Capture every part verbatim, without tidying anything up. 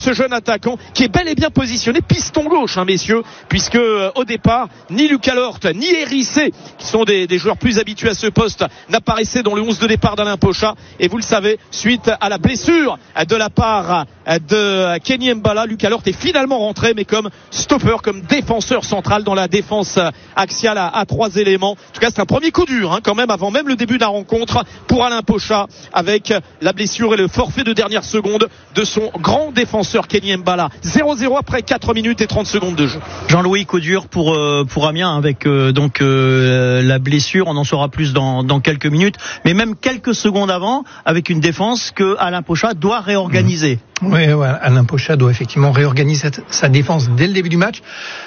ce jeune attaquant qui est bel et bien positionné piston gauche, hein, messieurs, puisque euh, au départ ni Lucas Lort ni Hérissé, qui sont des, des joueurs plus habitués à ce poste, n'apparaissaient dans le onze de départ d'Alain Pocha. Et vous le savez, suite à la blessure de la part de Kenny Mbala, Lucas Lort est finalement rentré, mais comme stopper, comme défenseur central dans la défense axiale à, à trois éléments. En tout cas, c'est un premier coup dur, hein, quand même, avant même le début de la rencontre pour Alain Pocha, avec la blessure et le forfait de dernière seconde de son grand défenseur Kenny Mbala. zéro zéro après quatre minutes et trente secondes de jeu. Jean-Louis, coup dur pour euh, pour Amiens avec euh, donc euh, la blessure. On en saura plus dans dans quelques minutes, mais même quelques secondes avant, avec une défense que Alain Pocha doit réorganiser. Mmh. Oui, ouais, Alain Pocha doit effectivement réorganiser sa, sa défense dès le début du match.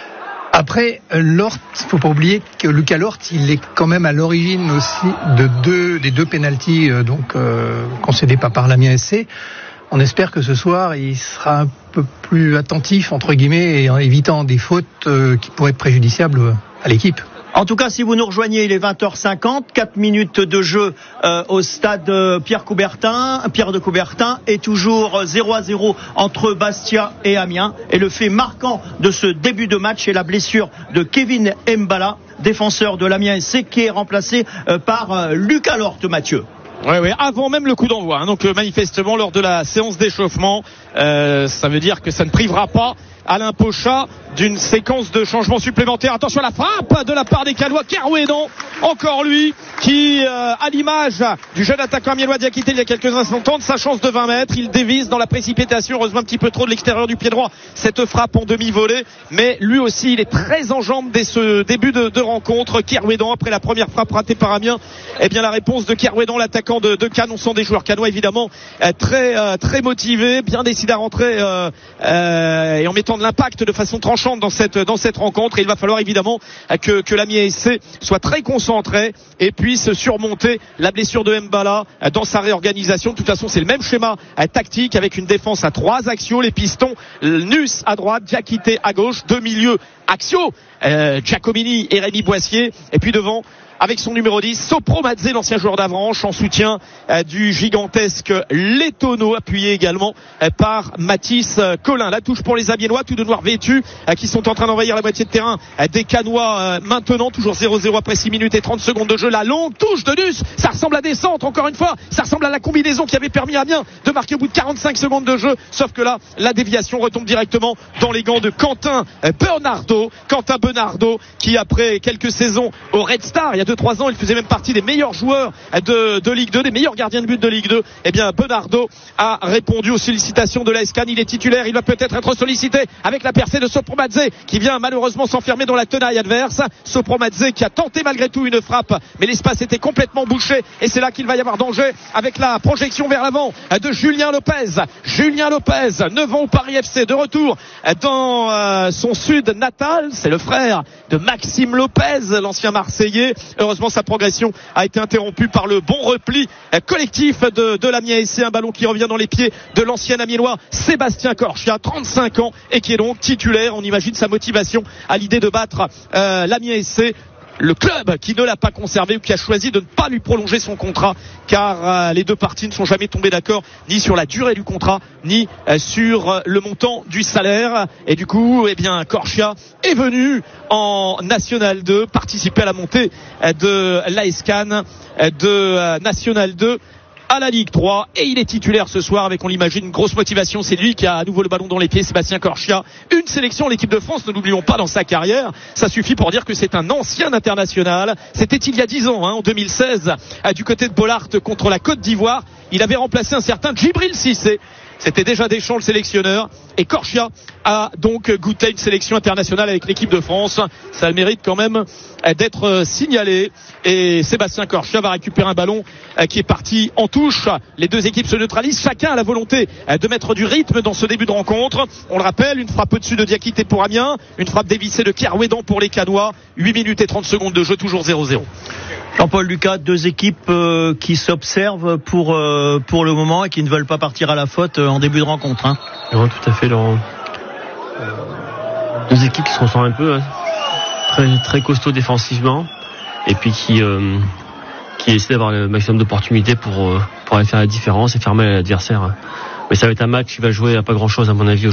Après, Lort, il faut pas oublier que Lucas Lort, il est quand même à l'origine aussi de deux des deux pénaltys euh, donc euh, concédés pas par l'Amiens S C. On espère que ce soir, il sera un peu plus attentif, entre guillemets, et en évitant des fautes euh, qui pourraient être préjudiciables à l'équipe. En tout cas, si vous nous rejoignez, il est vingt heures cinquante, quatre minutes de jeu euh, au stade euh, Pierre Coubertin, Pierre de Coubertin, et toujours euh, zéro à zéro entre Bastia et Amiens. Et le fait marquant de ce début de match est la blessure de Kevin Mbala, défenseur de l'Amiens S C, qui est remplacé euh, par euh, Lucas Lort, Mathieu. Oui, oui, avant même le coup d'envoi, hein. Donc euh, manifestement lors de la séance d'échauffement, euh, ça veut dire que ça ne privera pas Alain Pocha d'une séquence de changements supplémentaires. Attention à la frappe de la part des Canois. Kerouédan, encore lui, qui euh, à l'image du jeune attaquant amiénois Diakité il y a quelques instants, tente sa chance de vingt mètres. Il dévisse dans la précipitation, heureusement un petit peu trop de l'extérieur du pied droit, cette frappe en demi-volée. Mais lui aussi, il est très en jambes dès ce début de, de rencontre. Kerouédan, après la première frappe ratée par Amiens, eh bien la réponse de Kerouédan, l'attaquant de, de Cannes. On sent des joueurs canois évidemment euh, très euh, très motivés, bien décidés à rentrer euh, euh, et en mettant de l'impact de façon tranchante dans cette dans cette rencontre. Et il va falloir évidemment que que l'Amiens S C soit très concentré et puisse surmonter la blessure de Mbala dans sa réorganisation. De toute façon, c'est le même schéma tactique avec une défense à trois axiaux, les pistons, Nus à droite, Diakité à gauche, deux milieux axiaux, euh, Giacomini et Rémi Boissier, et puis devant, avec son numéro dix, Sopromadze, l'ancien joueur d'Avranches, en soutien euh, du gigantesque Letono, appuyé également euh, par Mathis euh, Collin. La touche pour les Amiénois, tout de noir vêtus, euh, qui sont en train d'envahir la moitié de terrain euh, des Canois euh, maintenant, toujours zéro zéro après six minutes et trente secondes de jeu. La longue touche de Nus, ça ressemble à des centres, encore une fois, ça ressemble à la combinaison qui avait permis à Amiens de marquer au bout de quarante-cinq secondes de jeu, sauf que là, la déviation retombe directement dans les gants de Quentin euh, Bernardo. Quentin Bernardo, qui après quelques saisons au Red Star, il y a deux trois ans, il faisait même partie des meilleurs joueurs de, de Ligue deux, des meilleurs gardiens de but de Ligue deux. Eh bien, Bernardo a répondu aux sollicitations de l'A S Cannes. Il est titulaire, il va peut-être être sollicité avec la percée de Sopromadze, qui vient malheureusement s'enfermer dans la tenaille adverse. Sopromadze qui a tenté malgré tout une frappe, mais l'espace était complètement bouché, et c'est là qu'il va y avoir danger avec la projection vers l'avant de Julien Lopez. Julien Lopez, neuf ans au Paris F C, de retour dans euh, son sud natal. C'est le frère de Maxime Lopez, l'ancien Marseillais. Heureusement, sa progression a été interrompue par le bon repli collectif de, de l'Amiens S C. Un ballon qui revient dans les pieds de l'ancien amiénois Sébastien Corchia, trente-cinq ans, et qui est donc titulaire. On imagine sa motivation à l'idée de battre euh, l'Amiens S C. Le club qui ne l'a pas conservé ou qui a choisi de ne pas lui prolonger son contrat, car euh, les deux parties ne sont jamais tombées d'accord ni sur la durée du contrat ni euh, sur euh, le montant du salaire. Et du coup, eh bien, Corchia est venu en National deux participer à la montée euh, de l'A S Cannes euh, de euh, National deux à la Ligue trois, et il est titulaire ce soir avec, on l'imagine, une grosse motivation. C'est lui qui a à nouveau le ballon dans les pieds, Sébastien Corchia. Une sélection en l'équipe de France, ne l'oublions pas, dans sa carrière. Ça suffit pour dire que c'est un ancien international. C'était il y a dix ans, hein, en deux mille seize, du côté de Bollaert contre la Côte d'Ivoire. Il avait remplacé un certain Djibril Cissé. C'était déjà Deschamps le sélectionneur, et Corchia a donc goûté une sélection internationale avec l'équipe de France. Ça le mérite quand même d'être signalé, et Sébastien Corchia va récupérer un ballon qui est parti en touche. Les deux équipes se neutralisent, chacun a la volonté de mettre du rythme dans ce début de rencontre. On le rappelle, une frappe au-dessus de Diakité pour Amiens, une frappe dévissée de Kerouédan pour les Canois. huit minutes et trente secondes de jeu, toujours zéro zéro. Jean-Paul Lucas, deux équipes euh, qui s'observent pour euh, pour le moment et qui ne veulent pas partir à la faute euh, en début de rencontre. Hein. Non, tout à fait, Laurent. Deux équipes qui se ressemblent un peu, hein. très très costauds défensivement, et puis qui euh, qui essaient d'avoir le maximum d'opportunités pour euh, pour aller faire la différence et fermer l'adversaire. Mais ça va être un match qui va jouer à pas grand chose à mon avis.